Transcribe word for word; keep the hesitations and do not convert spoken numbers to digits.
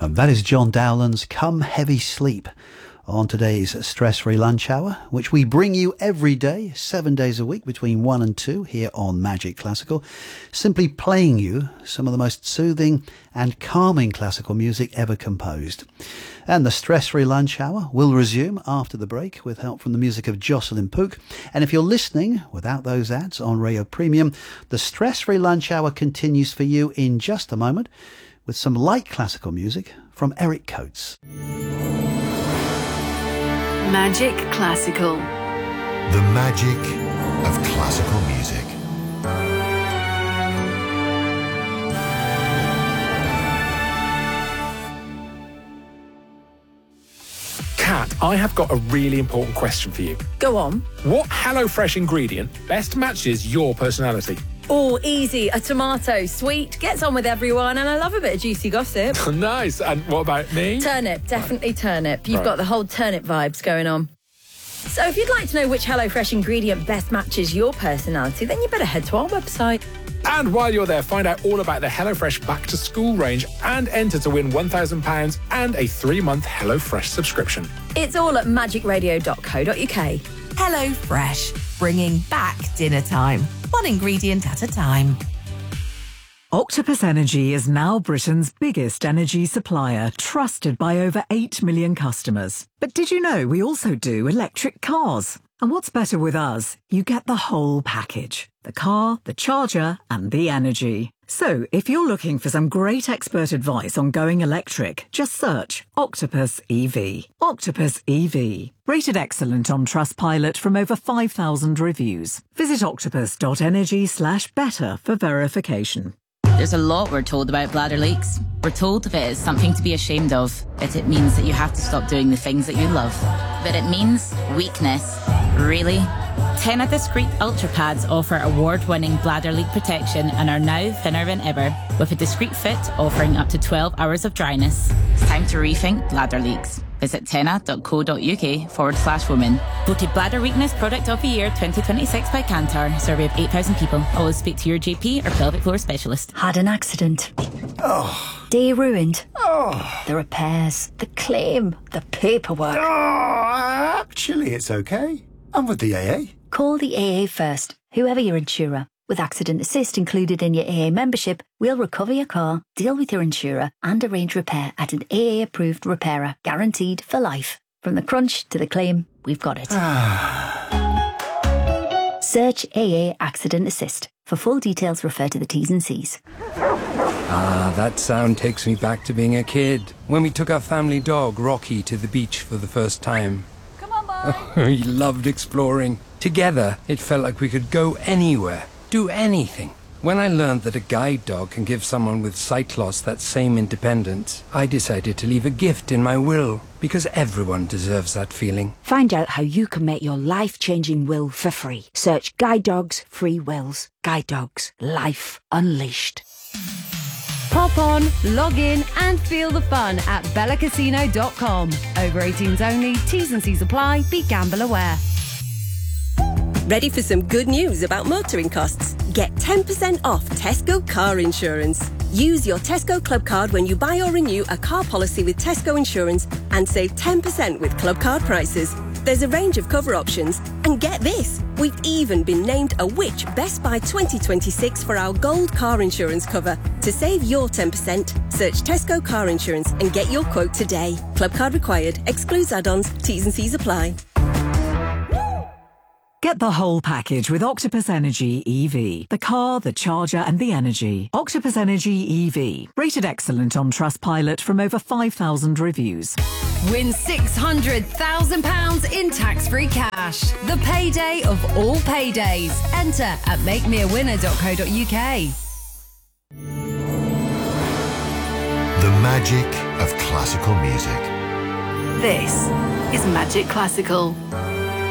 And that is John Dowland's Come Heavy Sleep on today's Stress-Free Lunch Hour, which we bring you every day, seven days a week between one and two here on Magic Classical, simply playing you some of the most soothing and calming classical music ever composed. And the Stress-Free Lunch Hour will resume after the break with help from the music of Jocelyn Pook. And if you're listening without those ads on Radio Premium, the Stress-Free Lunch Hour continues for you in just a moment with some light classical music from Eric Coates. Magic Classical. The magic of classical music. Kat, I have got a really important question for you. Go on. What HelloFresh ingredient best matches your personality? Oh, easy. A tomato. Sweet, gets on with everyone, and I love a bit of juicy gossip. Nice. And what about me? Turnip. Definitely right. Turnip. You've right. got the whole turnip vibes going on. So if you'd like to know which HelloFresh ingredient best matches your personality, then you better head to our website. And while you're there, find out all about the HelloFresh Back to School range and enter to win one thousand pounds and a three-month HelloFresh subscription. It's all at magic radio dot co dot uk. HelloFresh, bringing back dinner time. One ingredient at a time. Octopus Energy is now Britain's biggest energy supplier, trusted by over eight million customers. But did you know we also do electric cars? And what's better with us? You get the whole package. The car, the charger, and the energy. So, if you're looking for some great expert advice on going electric, just search Octopus E V. Octopus E V. Rated excellent on Trustpilot from over five thousand reviews. Visit octopus.energy slash better for verification. There's a lot we're told about bladder leaks. We're told that it's something to be ashamed of, that it means that you have to stop doing the things that you love. But it means weakness. Really? Tena Discreet Ultra Pads offer award-winning bladder leak protection and are now thinner than ever, with a discreet fit offering up to twelve hours of dryness. It's time to rethink bladder leaks. Visit tena.co.uk forward slash women. Voted Bladder Weakness Product of the Year twenty twenty-six by Kantar. Survey of eight thousand people. Always speak to your G P or pelvic floor specialist. Had an accident. Oh. Day ruined. Oh. The repairs, the claim, the paperwork. Oh, actually, it's okay. I'm with the A A. Call the A A first, whoever your insurer. With Accident Assist included in your A A membership, we'll recover your car, deal with your insurer, and arrange repair at an A A-approved repairer, guaranteed for life. From the crunch to the claim, we've got it. Search A A Accident Assist. For full details, refer to the T's and C's. Ah, that sound takes me back to being a kid, when we took our family dog, Rocky, to the beach for the first time. Come on, boy. We loved exploring. Together, it felt like we could go anywhere. Do anything. When I learned that a guide dog can give someone with sight loss that same independence, I decided to leave a gift in my will, because everyone deserves that feeling. Find out how you can make your life-changing will for free. Search Guide Dogs Free Wills. Guide Dogs. Life Unleashed. Pop on, log in and feel the fun at bella casino dot com. Over eighteens only, T's and C's apply, be gamble aware. Ready for some good news about motoring costs? Get ten percent off Tesco car insurance. Use your Tesco Club card when you buy or renew a car policy with Tesco Insurance and save ten percent with Club card prices. There's a range of cover options. And get this, we've even been named a Which Best Buy twenty twenty-six for our gold car insurance cover. To save your ten percent, search Tesco Car Insurance and get your quote today. Club card required. Excludes add-ons. T's and C's apply. Get the whole package with Octopus Energy E V. The car, the charger, and the energy. Octopus Energy E V. Rated excellent on Trustpilot from over five thousand reviews. Win six hundred thousand pounds in tax-free cash. The payday of all paydays. Enter at make me a winner dot co dot uk. The magic of classical music. This is Magic Classical.